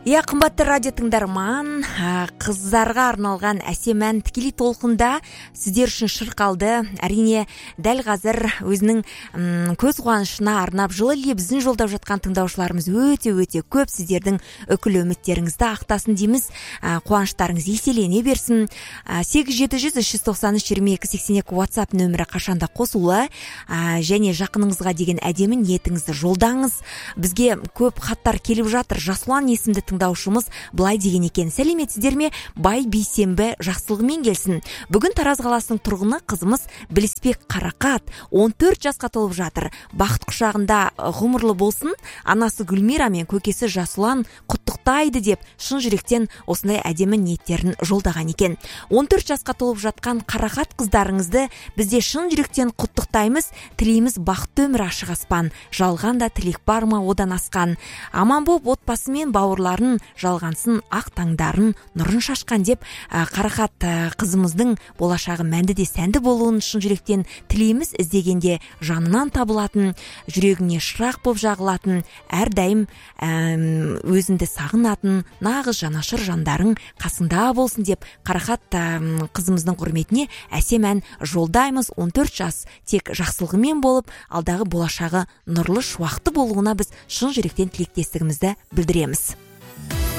Иә, қымбатты радио тыңдарман, қыздарға арналған әсем ән тікелей толқында сіздер үшін шырқалды. Әрине, дәл қазір өзінің көз қуанышына арнап жылы лебізін жолдап жатқан тыңдаушыларымыз өте көп. Сіздердің үкілі үміттеріңізді ақтасын дейміз. Қуаныштарыңыз еселене берсін. 877-393-2282 WhatsApp нөмірі қашанда қосулы. Және жақыныңызға деген әдемі ниетіңізді жолдаңыз. Бізге көп хаттар келіп жатыр. Жасұлан есімді тыңдаушымыз былай деген екен: сәлеметсіздер ме? Бай бейсенбі жақсылығымен келсін. Бүгін Тараз қаласының тұрғыны қызымыз Біліспек Қарақат 14 жасқа толып жатыр. Бақыт құшағында ғұмырлы болсын. Анасы Гүлмира мен көкесі Жасұлан құттықтайды деп шын жүректен осындай әдемі ниеттерін жолдаған екен. 14 жасқа толып жатқан Қарақат қыздарыңызды бізде шын жүректен құттықтаймыз. Тілейміз бақытты өмір, ашық аспан. Жалғанда тілек бар ма одан асқан. Аман боп отбасы мен бауырларын жалғансын, ақ таңдарын нұрын шашқан деп Қарақат қызымыздың болашағы мәнді де сәнді болуын шын жүректен тілейміз. Іздегенде жанынан табылатын, жүрегіне шырақ боп жағылатын, әрдайым өзіңді сағынатын нағыз жанашыр жандарың қасында болсын деп Қарақат қызымыздың құрметіне әсем ән жолдаймыз. 14 жас тек жақсылығымен болып, алдағы болашағы нұрлы шуақты болуына біз шын жүректен тілектестігімізді білдіреміз.